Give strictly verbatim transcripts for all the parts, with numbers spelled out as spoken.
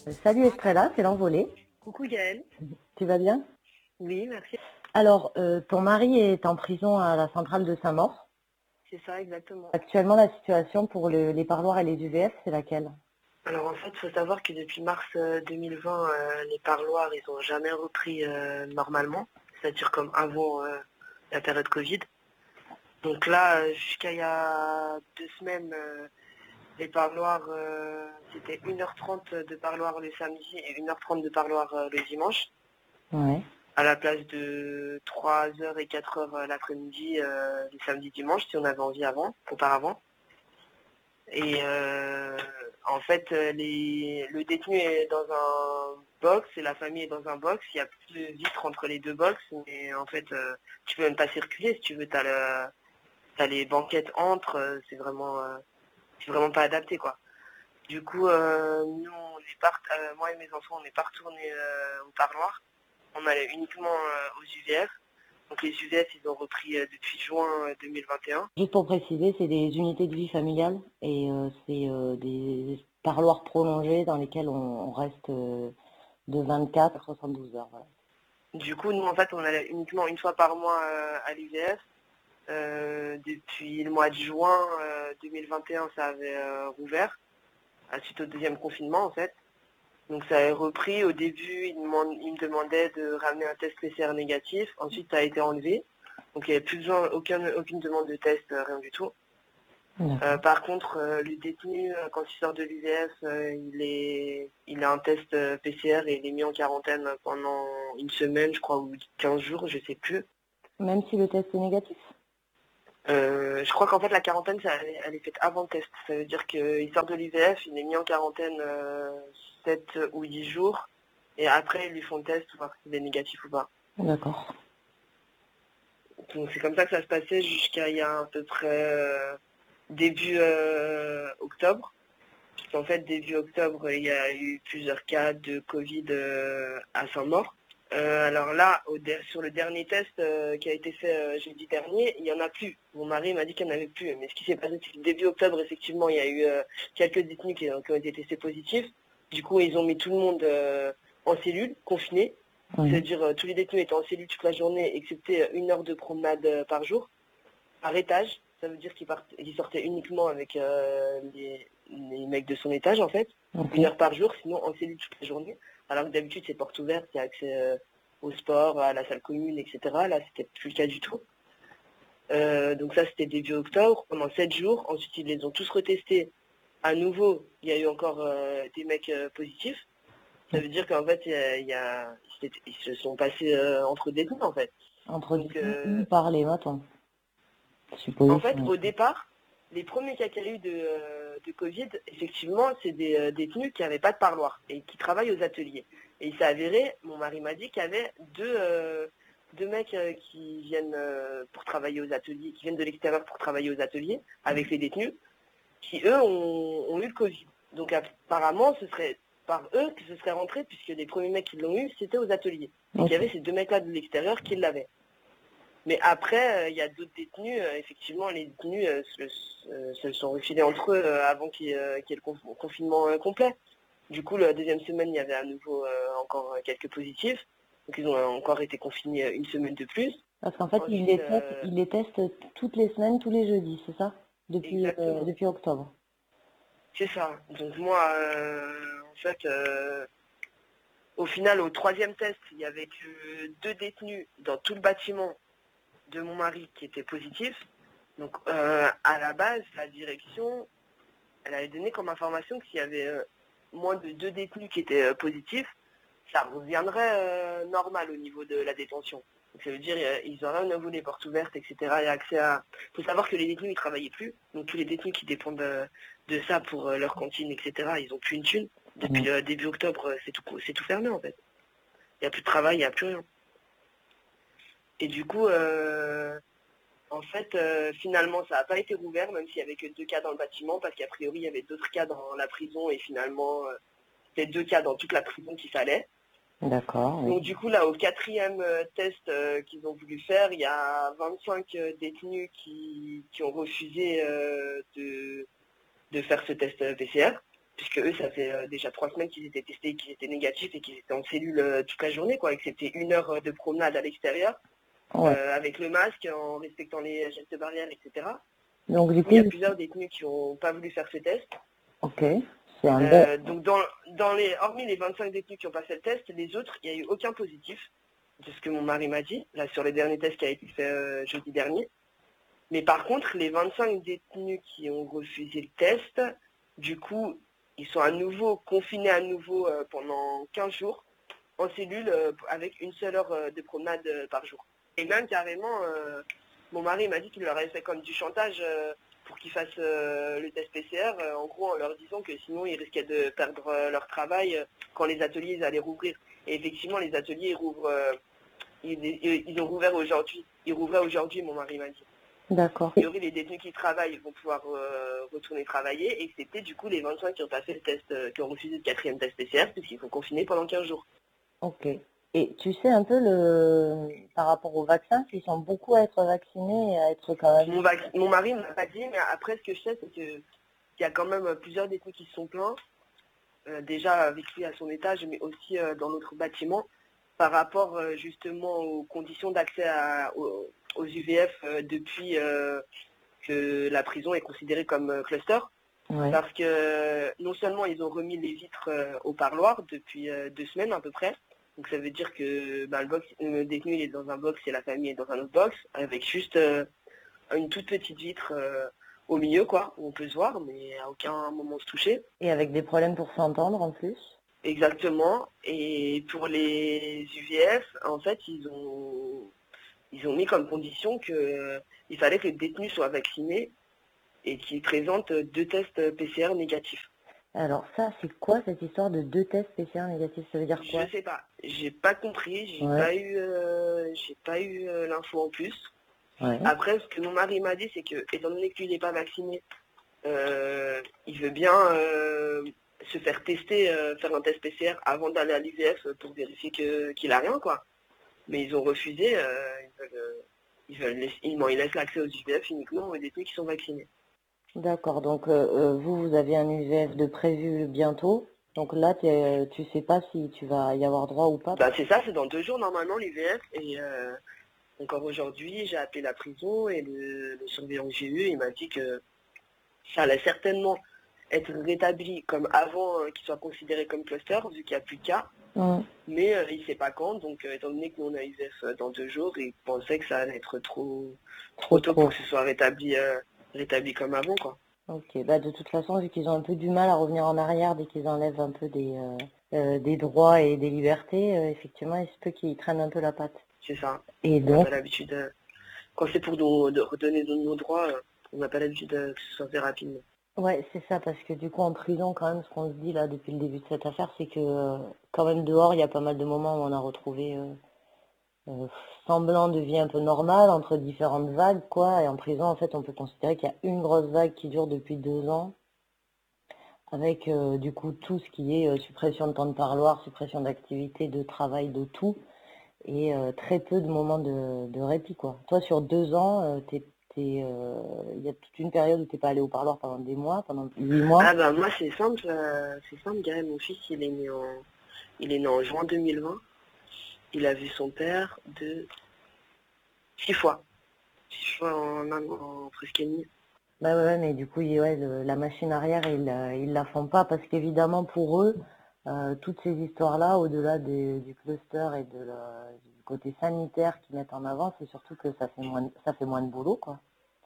Salut Estrella, c'est l'envolée. Coucou Gaëlle. Tu vas bien? Oui, merci. Alors, euh, ton mari est en prison à la centrale de Saint-Maur. C'est ça, exactement. Actuellement, la situation pour le- les parloirs et les U V F, c'est laquelle? Alors en fait, il faut savoir que depuis mars euh, deux mille vingt, euh, les parloirs, ils n'ont jamais repris euh, normalement, c'est-à-dire comme avant euh, la période Covid. Donc là, euh, jusqu'à il y a deux semaines, euh, les parloirs, euh, c'était une heure trente de parloir le samedi et une heure trente de parloir euh, le dimanche, Ouais. à la place de trois heures et quatre heures euh, l'après-midi, euh, les samedis dimanches, si on avait envie avant, auparavant. Et euh, en fait, euh, les, le détenu est dans un box et la famille est dans un box. Il y a plus de vitres entre les deux box, mais en fait, euh, tu peux même pas circuler si tu veux. T'as le, t'as les banquettes entre. euh, C'est vraiment, euh, c'est vraiment pas adapté, quoi. Du coup, euh, nous, on est part, euh, moi et mes enfants, on n'est pas retournés euh, au parloir. On allait uniquement euh, aux U V F. Donc les U V F, ils ont repris euh, depuis juin euh, deux mille vingt et un. Juste pour préciser, c'est des unités de vie familiale et euh, c'est euh, des parloirs prolongés dans lesquels on, on reste euh, de vingt-quatre à soixante-douze heures. Voilà. Du coup, nous, en fait, on allait uniquement une fois par mois euh, à l'U V F. Euh, depuis le mois de juin euh, deux mille vingt et un, ça avait euh, rouvert, à suite au deuxième confinement, en fait. Donc ça a repris. Au début, ils, demandent- ils me demandaient de ramener un test P C R négatif. Ensuite, ça a été enlevé. Donc il n'y avait plus besoin, aucun, aucune demande de test, euh, rien du tout. Euh, D'accord. par contre, euh, le détenu, euh, quand il sort de l'U V F, euh, il, est, il a un test euh, P C R et il est mis en quarantaine pendant une semaine, je crois, ou quinze jours, je sais plus. Même si le test est négatif? Euh, je crois qu'en fait la quarantaine, ça, elle, est elle est faite avant le test. Ça veut dire qu'il sort de l'I V F, il est mis en quarantaine euh, sept ou dix jours, et après ils lui font le test pour voir s'il est négatif ou pas. D'accord. Donc c'est comme ça que ça se passait jusqu'à il y a à peu près euh, début euh, octobre. Puisqu'en fait début octobre, il y a eu plusieurs cas de Covid euh, à Saint-Maur. Euh, alors là, au der- sur le dernier test euh, qui a été fait euh, jeudi dernier, il n'y en a plus. Mon mari m'a dit qu'il n'y en avait plus. Mais ce qui s'est passé, c'est que début octobre, effectivement, il y a eu euh, quelques détenus qui, qui ont été testés positifs. Du coup, ils ont mis tout le monde euh, en cellule, confiné. Oui. C'est-à-dire euh, tous les détenus étaient en cellule toute la journée, excepté euh, une heure de promenade euh, par jour, par étage. Ça veut dire qu'ils partent- qu'ils sortaient uniquement avec euh, les, les mecs de son étage, en fait. Ok. Une heure par jour, sinon en cellule toute la journée. Alors que d'habitude, c'est porte ouverte, il y a accès euh, au sport, à la salle commune, et cetera. Là, c'était plus le cas du tout. Euh, donc ça, c'était début octobre, pendant sept jours. Ensuite, ils les ont tous retestés. À nouveau, il y a eu encore euh, des mecs euh, positifs. Ça veut dire qu'en fait, il y a, il y a- ils se sont passés euh, entre détenus, en fait. Entre Donc, détenus ou euh, par les matons, en supposé. fait, au départ, les premiers cas qu'il y a eu de, euh, de Covid, effectivement, c'est des euh, détenus qui n'avaient pas de parloir et qui travaillent aux ateliers. Et il s'est avéré, mon mari m'a dit qu'il y avait deux, euh, deux mecs euh, qui viennent euh, pour travailler aux ateliers, qui viennent de l'extérieur pour travailler aux ateliers avec les détenus, qui eux ont, ont eu le Covid. Donc apparemment, ce serait par eux que ce serait rentré, puisque les premiers mecs qui l'ont eu, c'était aux ateliers. Et qu'il y Ok. avait ces deux mecs-là de l'extérieur qui l'avaient. Mais après, euh, il y a d'autres détenus. euh, effectivement, les détenus euh, se, euh, se sont refilés entre eux euh, avant qu'il y ait, euh, qu'il y ait le conf- confinement euh, complet. Du coup, la deuxième semaine, il y avait à nouveau euh, encore euh, quelques positifs. Donc, ils ont euh, encore été confinés euh, une semaine de plus. Parce qu'en fait, ils Ensuite, les testent, euh, ils les testent toutes les semaines, tous les jeudis, c'est ça? Depuis, euh, exactement, depuis octobre. c'est ça. Donc moi, euh, en fait, euh, au final, au troisième test, il y avait que deux détenus dans tout le bâtiment de mon mari qui étaient positifs. Donc, euh, à la base, la direction, elle avait donné comme information que s'il y avait euh, moins de deux détenus qui étaient euh, positifs, ça reviendrait euh, normal au niveau de la détention. Donc ça veut dire euh, ils auraient à nouveau les portes ouvertes, et cetera. Et accès à. Il faut savoir que les détenus ils travaillaient plus, donc tous les détenus qui dépendent euh, de ça pour euh, leur cantine, et cetera. Ils ont plus une thune. Depuis Mhm. euh, début octobre, euh, c'est tout, c'est tout fermé en fait. Il n'y a plus de travail, il n'y a plus rien. Et du coup, euh, en fait, euh, finalement, ça n'a pas été rouvert, même s'il n'y avait que deux cas dans le bâtiment, parce qu'a priori, il y avait d'autres cas dans la prison, et finalement, euh, c'était deux cas dans toute la prison qu'il fallait. D'accord, oui. Donc du coup, là, au quatrième euh, test euh, qu'ils ont voulu faire, il y a vingt-cinq euh, détenus qui, qui ont refusé euh, de, de faire ce test P C R. puisque eux, ça fait euh, déjà trois semaines qu'ils étaient testés, qu'ils étaient négatifs et qu'ils étaient en cellule euh, toute la journée, quoi, excepté une heure de promenade à l'extérieur, Ouais. euh, avec le masque, en respectant les gestes barrières, et cetera. Donc du Du coup, coup, il y a plusieurs détenus qui n'ont pas voulu faire ce test. ok, c'est un bon. Euh, donc, dans, dans les, hormis les vingt-cinq détenus qui ont passé le test, les autres, il n'y a eu aucun positif. C'est ce que mon mari m'a dit, là, sur les derniers tests qui a été fait euh, jeudi dernier. Mais par contre, les vingt-cinq détenus qui ont refusé le test, du coup, ils sont à nouveau confinés à nouveau euh, pendant quinze jours en cellule euh, avec une seule heure euh, de promenade euh, par jour. Et même carrément, euh, mon mari m'a dit qu'il leur avait fait comme du chantage euh, pour qu'ils fassent euh, le test P C R, euh, en gros en leur disant que sinon ils risquaient de perdre euh, leur travail euh, quand les ateliers ils allaient rouvrir. Et effectivement, les ateliers ils rouvrent, euh, ils, ils- ils ont rouvert aujourd'hui. Ils rouvraient aujourd'hui, mon mari m'a dit. D'accord. A priori, les détenus qui travaillent vont pouvoir euh, retourner travailler, excepté du coup les vingt-cinq qui ont passé le test, euh, qui ont refusé le quatrième test P C R, puisqu'ils sont confinés pendant quinze jours. Ok. Et tu sais un peu le par rapport aux vaccins, ils sont beaucoup à être vaccinés et à être quand même. Mon, vac- mon mari ne m'a pas dit, mais après ce que je sais, c'est qu'il y a quand même plusieurs détenus qui se sont plaints, euh, déjà avec lui à son étage, mais aussi euh, dans notre bâtiment, par rapport euh, justement aux conditions d'accès à- aux, aux U V F euh, depuis euh, que la prison est considérée comme euh, cluster. Ouais. Parce que euh, non seulement ils ont remis les vitres euh, au parloir depuis euh, deux semaines à peu près, donc ça veut dire que bah, le, box, le détenu il est dans un box et la famille est dans un autre box, avec juste euh, une toute petite vitre euh, au milieu, quoi, où on peut se voir, mais à aucun moment se toucher. Et avec des problèmes pour s'entendre en plus. Exactement. Et pour les U V F, en fait, ils ont ils ont mis comme condition que euh, il fallait que le détenu soit vacciné et qu'il présente deux tests P C R négatifs. Alors ça, c'est quoi cette histoire de deux tests P C R négatifs? Ça veut dire quoi? Je sais pas, j'ai pas compris, j'ai Ouais. pas eu, euh, j'ai pas eu euh, l'info en plus. Ouais. Après, ce que mon mari m'a dit, c'est que, étant donné que lui n'est pas vacciné, euh, il veut bien euh, se faire tester, euh, faire un test P C R avant d'aller à l'I V F pour vérifier que qu'il a rien, quoi. Mais ils ont refusé, euh, ils veulent, euh, ils veulent laisser, ils, bon, ils laissent l'accès aux U V F uniquement aux détenus qui sont vaccinés. D'accord. Donc euh, euh, vous, vous avez un U V F de prévu bientôt. Donc là, t'es- tu sais pas si tu vas y avoir droit ou pas. Bah c'est ça, c'est dans deux jours normalement l'U V F et euh, encore aujourd'hui, j'ai appelé la prison et le, le surveillant que j'ai eu, il m'a dit que ça allait certainement être rétabli comme avant euh, qu'il soit considéré comme cluster, vu qu'il n'y a plus de cas. Mmh. Mais euh, il ne sait pas quand, donc euh, étant donné que nous on a U V F dans deux jours, il pensait que ça allait être trop, trop tôt pour que ce soit rétabli, euh, rétabli comme avant, quoi. Ok, bah de toute façon, vu qu'ils ont un peu du mal à revenir en arrière dès qu'ils enlèvent un peu des, euh, euh, des droits et des libertés, euh, effectivement, il se peut qu'ils traînent un peu la patte. C'est ça. Et On n'a donc, pas l'habitude, euh, quand c'est pour nous de redonner nos, nos droits, euh, on n'a pas l'habitude euh, que ce soit fait rapidement. ouais, c'est ça, parce que du coup, en prison, quand même, ce qu'on se dit là depuis le début de cette affaire, c'est que euh, quand même dehors, il y a pas mal de moments où on a retrouvé euh, euh, semblant de vie un peu normale entre différentes vagues, quoi. Et en prison, en fait, on peut considérer qu'il y a une grosse vague qui dure depuis deux ans. Avec euh, du coup tout ce qui est euh, suppression de temps de parloir, suppression d'activité, de travail, de tout, et euh, très peu de moments de, de répit, quoi. Toi, sur deux ans, euh, t'es, t'es, euh, il y a toute une période où t'es pas allé au parloir pendant des mois, pendant huit mois. Ah bah moi c'est simple, euh, c'est simple, Gaël, mon fils il est né en il est né en juin deux mille vingt. Il a vu son père de six fois. Six fois en un an, en presque et demi. Bah ouais, ouais, mais du coup, il- ouais, le- la machine arrière, ils, euh, ils la font pas parce qu'évidemment, pour eux, euh, toutes ces histoires-là, au-delà des- du cluster et de la- du côté sanitaire qu'ils mettent en avant, c'est surtout que ça fait moins, de- ça fait moins de boulot, quoi.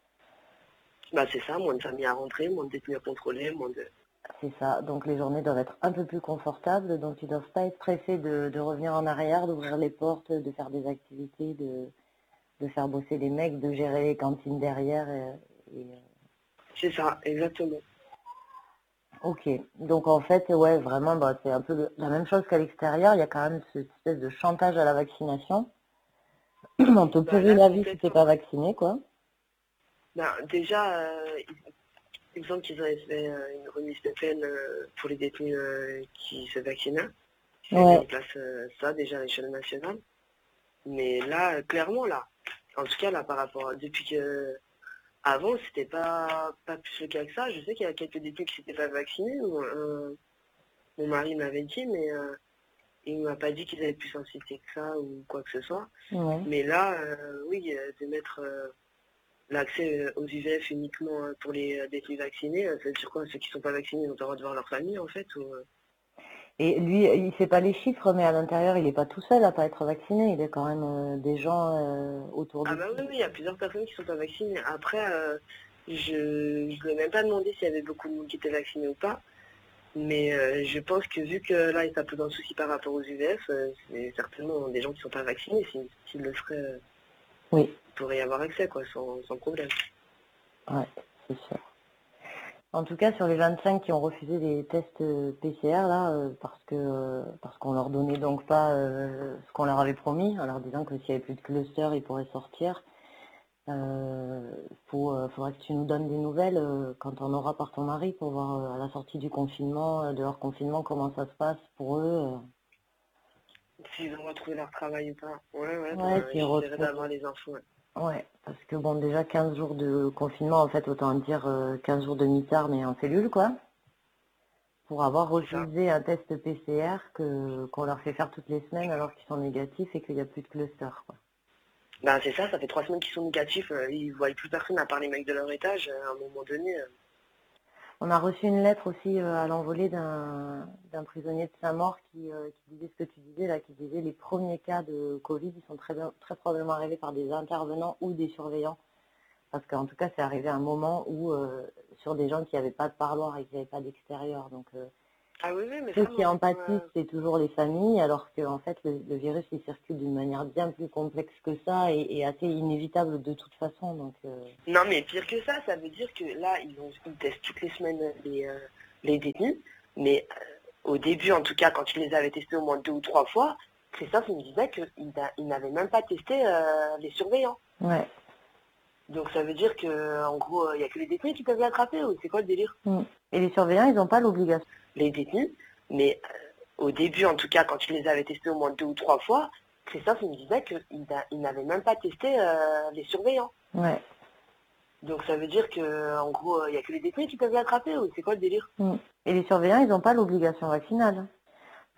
Bah c'est ça, moins de familles à rentrer, moins de détenus à contrôler, moins de... C'est ça. Donc les journées doivent être un peu plus confortables, donc ils doivent pas être pressés de, de revenir en arrière, d'ouvrir les portes, de faire des activités, de, de faire bosser les mecs, de gérer les cantines derrière. Et, et, euh, C'est ça, exactement. ok. Donc en fait, ouais, vraiment, bah, c'est un peu le- la même chose qu'à l'extérieur. Il y a quand même cette espèce de chantage à la vaccination. On te Bah pourrit là la vie si t'es complètement, pas ouais. vacciné, quoi. Bah déjà, euh, il me semble qu'ils avaient fait euh, une remise de peine euh, pour les détenus euh, qui se vaccinaient. Ils avaient mis en Ouais. place euh, ça déjà à l'échelle nationale. Mais là, euh, clairement là, en tout cas là par rapport à depuis que Avant, c'était pas, pas plus le cas que ça. Je sais qu'il y a quelques détenus qui s'étaient pas vaccinés. Ou, euh, mon mari m'avait dit, mais euh, il m'a pas dit qu'ils avaient plus sensibilité que ça ou quoi que ce soit. Ouais. Mais là, euh, oui, euh, de mettre euh, l'accès euh, aux U V F uniquement euh, pour les euh, détenus vaccinés, euh, ça veut dire quoi? Ceux qui sont pas vaccinés ont le droit de voir leur famille, en fait ou, euh, Et lui, il fait pas les chiffres, mais à l'intérieur, il est pas tout seul à pas être vacciné. Il y a quand même euh, des gens euh, autour de Ah bah lui. oui, oui, il y a plusieurs personnes qui sont pas vaccinées. Après, euh, je ne lui ai même pas demandé s'il y avait beaucoup de monde qui était vacciné ou pas. Mais euh, je pense que vu que là, il pose un souci par rapport aux U V F, euh, c'est certainement des gens qui sont pas vaccinés. S'ils s'ils le feraient, euh, Oui, ils pourraient y avoir accès, quoi, sans, sans problème. ouais, c'est sûr. En tout cas, sur les vingt-cinq qui ont refusé les tests euh, P C R, là, euh, parce que euh, parce qu'on leur donnait donc pas euh, ce qu'on leur avait promis, en leur disant que s'il y avait plus de cluster, ils pourraient sortir. Euh, faut, euh, faudrait que tu nous donnes des nouvelles euh, quand on aura par ton mari pour voir euh, à la sortie du confinement, euh, de leur confinement, comment ça se passe pour eux. S'ils ont retrouvé leur travail ou pas. Ouais, ouais, euh. Ouais, bah, s'ils j'essaierai retrouvent. d'avoir les infos. Ouais. Ouais, parce que bon, déjà quinze jours de confinement, en fait, autant dire euh, quinze jours de mitard, mais en cellule, quoi. Pour avoir C'est ça. refusé un test P C R que qu'on leur fait faire toutes les semaines alors qu'ils sont négatifs et qu'il n'y a plus de cluster, quoi. Ben c'est ça, ça fait trois semaines qu'ils sont négatifs, euh, ils voient plus personne à part les mecs de leur étage, euh, à un moment donné. euh. On a reçu une lettre aussi euh, à l'envolée d'un d'un prisonnier de Saint-Maur qui, euh, qui disait ce que tu disais là, qui disait les premiers cas de Covid, ils sont très, bien- très probablement arrivés par des intervenants ou des surveillants. Parce qu'en tout cas, c'est arrivé à un moment où euh, sur des gens qui n'avaient pas de parloir et qui n'avaient pas d'extérieur. Donc euh, Ah oui, oui, mais ceux ça, qui moi, en pâtissent, moi, c'est toujours les familles, alors que en fait, le, le virus, il circule d'une manière bien plus complexe que ça et, et assez inévitable de toute façon. Donc, euh, non, mais pire que ça, ça veut dire que là, ils, ont, ils testent toutes les semaines les, euh, les détenus, mais euh, au début, en tout cas, quand ils les avaient testés au moins deux ou trois fois, Christophe il me disait qu'ils il n'avait même pas testé euh, les surveillants. ouais. Donc ça veut dire que en gros, il n'y a que les détenus qui peuvent l'attraper, ou c'est quoi le délire? Mm. Et les surveillants, ils n'ont pas l'obligation. Les détenus, mais euh, au début, en tout cas, quand ils les avaient testés au moins deux ou trois fois, Christophe il me disait qu'il n'a- il n'avait même pas testé euh, les surveillants. Ouais. Donc ça veut dire que en gros, il n'y a que les détenus qui peuvent l'attraper, ou c'est quoi le délire? Mm. Et les surveillants, ils n'ont pas l'obligation vaccinale.